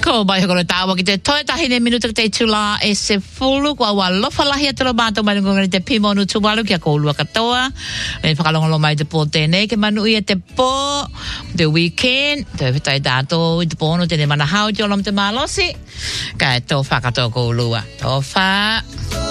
Ko mai ko tawa ki te toi tahi ne minuta te tula e se fulu ko wa lofa lahi atoro mato mai ngoni te pimonu tuwalu kia ko lua katoa e whakalongolo mai te po tēnei ke manu i te po the weekend te whitai tātou i te pono te ne mana hao te olom te malosi kai tō whakatō ko lua tō wha